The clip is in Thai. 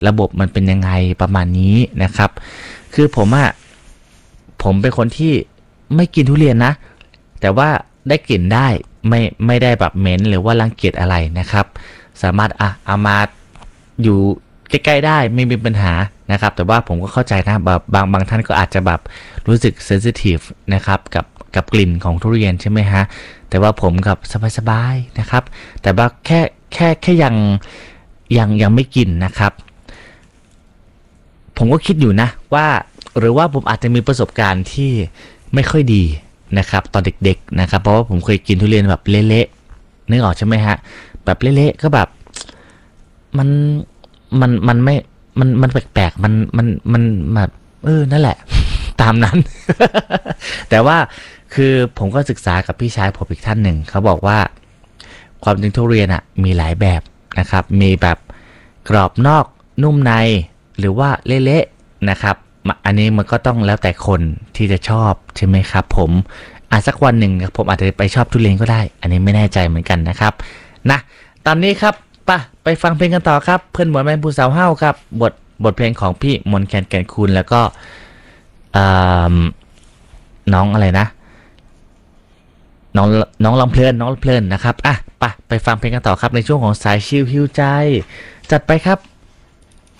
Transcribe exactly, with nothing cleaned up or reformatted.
ระบบมันเป็นยังไงประมาณนี้นะครับคือผมอะผมเป็นคนที่ไม่กินทุเรียนนะแต่ว่าได้กลิ่นได้ไม่ไม่ได้แบบเหม็นหรือว่ารังเกียจอะไรนะครับสามารถอ่ะเอามาอยู่ใกล้ๆได้ไม่มีปัญหานะครับแต่ว่าผมก็เข้าใจนะแบบบางบางท่านก็อาจจะแบบรู้สึกเซนซิทีฟนะครับกับกับกลิ่นของทุเรียนใช่ไหมฮะแต่ว่าผมกับสบายๆนะครับแต่ว่าแค่แค่แค่ยังยังยังไม่กินนะครับผมก็คิดอยู่นะว่าหรือว่าผมอาจจะมีประสบการณ์ที่ไม่ค่อยดีนะครับตอนเด็กๆนะครับเพราะว่าผมเคยกินทุเรียนแบบเละๆนึกออกใช่ไหมฮะแบบเละๆก็แบบมันมันมันไม่มันมันแปลกๆมันมันมันแบบเออนั่นแหละตามนั้น แต่ว่าคือผมก็ศึกษากับพี่ชายผมอีกท่านหนึ่งเขาบอกว่าความจริงทุเรียนอ่ะมีหลายแบบนะครับมีแบบกรอบนอกนุ่มในหรือว่าเละๆนะครับอันนี้มันก็ต้องแล้วแต่คนที่จะชอบใช่ไหมครับผมอาจสักวันหนึ่งผมอาจจะไปชอบทุเรียนก็ได้อันนี้ไม่แน่ใจเหมือนกันนะครับนะตอนนี้ครับป่ะไปฟังเพลงกันต่อครับเพื่อนหมวนแมนผู้สาวเฮ้าครับบทบทเพลงของพี่มนแคนแก่นคูณแล้วก็น้องอะไรนะน้องน้องลำเพลินน้องลำเพลินนะครับอ่ะป่ะไปฟังเพลงกันต่อครับในช่วงของสายชิลฮิวใจจัดไปครับ